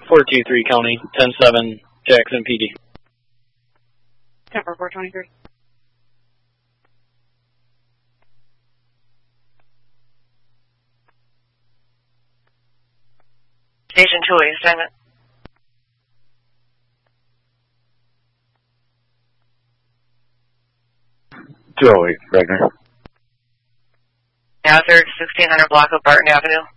423 County, 10-7, Jackson PD. 10-4-423. Station 2, assignment. Joey, Regner. Hazard, 1600 block of Barton Avenue.